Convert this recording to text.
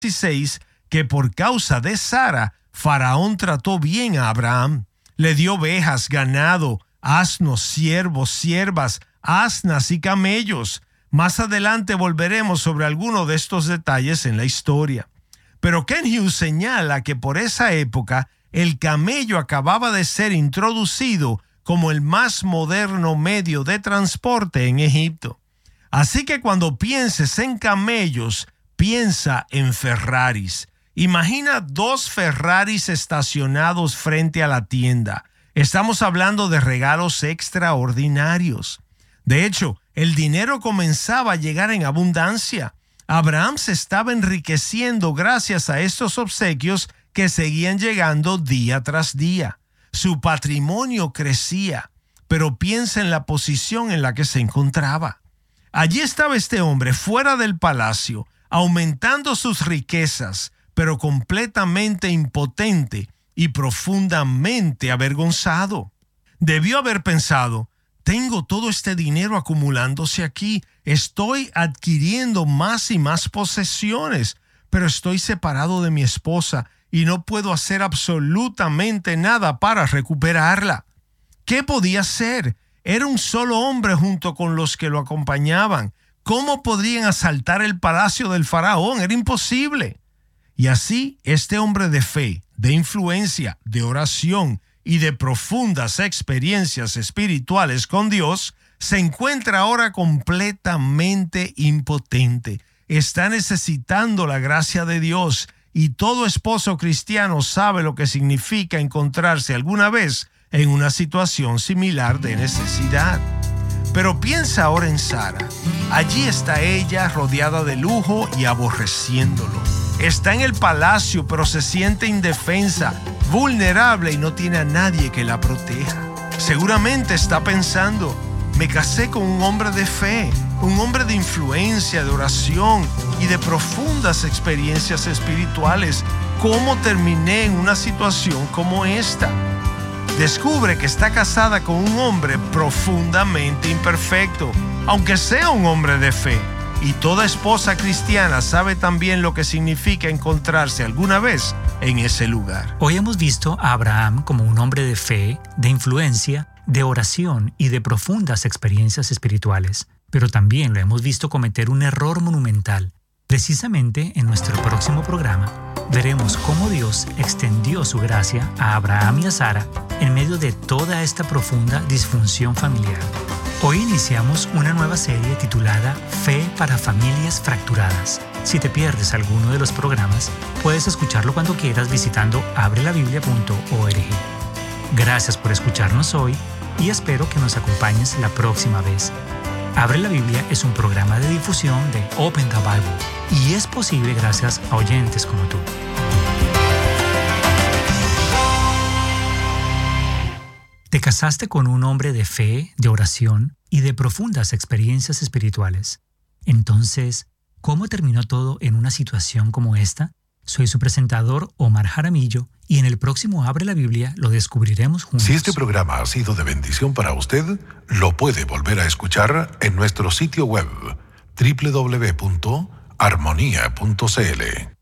16 que por causa de Sara, Faraón trató bien a Abraham. Le dio ovejas, ganado, asnos, siervos, siervas, asnas y camellos. Más adelante volveremos sobre alguno de estos detalles en la historia. Pero Ken Hughes señala que por esa época el camello acababa de ser introducido como el más moderno medio de transporte en Egipto. Así que cuando pienses en camellos, piensa en Ferraris. Imagina 2 Ferraris estacionados frente a la tienda. Estamos hablando de regalos extraordinarios. De hecho, el dinero comenzaba a llegar en abundancia. Abraham se estaba enriqueciendo gracias a estos obsequios que seguían llegando día tras día. Su patrimonio crecía, pero piensa en la posición en la que se encontraba. Allí estaba este hombre fuera del palacio, aumentando sus riquezas, pero completamente impotente y profundamente avergonzado. Debió haber pensado: tengo todo este dinero acumulándose aquí, estoy adquiriendo más y más posesiones, pero estoy separado de mi esposa y no puedo hacer absolutamente nada para recuperarla. ¿Qué podía hacer? Era un solo hombre junto con los que lo acompañaban. ¿Cómo podrían asaltar el palacio del faraón? Era imposible. Y así, este hombre de fe, de influencia, de oración y de profundas experiencias espirituales con Dios, se encuentra ahora completamente impotente. Está necesitando la gracia de Dios, y todo esposo cristiano sabe lo que significa encontrarse alguna vez en una situación similar de necesidad. Pero piensa ahora en Sara. Allí está ella, rodeada de lujo y aborreciéndolo. Está en el palacio, pero se siente indefensa, vulnerable y no tiene a nadie que la proteja. Seguramente está pensando: me casé con un hombre de fe, un hombre de influencia, de oración y de profundas experiencias espirituales. ¿Cómo terminé en una situación como esta? Descubre que está casada con un hombre profundamente imperfecto, aunque sea un hombre de fe. Y toda esposa cristiana sabe también lo que significa encontrarse alguna vez en ese lugar. Hoy hemos visto a Abraham como un hombre de fe, de influencia, de oración y de profundas experiencias espirituales. Pero también lo hemos visto cometer un error monumental. Precisamente en nuestro próximo programa veremos cómo Dios extendió su gracia a Abraham y a Sara en medio de toda esta profunda disfunción familiar. Hoy iniciamos una nueva serie titulada Fe para Familias Fracturadas. Si te pierdes alguno de los programas, puedes escucharlo cuando quieras visitando abrelabiblia.org. Gracias por escucharnos hoy y espero que nos acompañes la próxima vez. Abre la Biblia es un programa de difusión de Open the Bible y es posible gracias a oyentes como tú. Te casaste con un hombre de fe, de oración y de profundas experiencias espirituales. Entonces, ¿cómo terminó todo en una situación como esta? Soy su presentador, Omar Jaramillo, y en el próximo Abre la Biblia lo descubriremos juntos. Si este programa ha sido de bendición para usted, lo puede volver a escuchar en nuestro sitio web www.armonia.cl.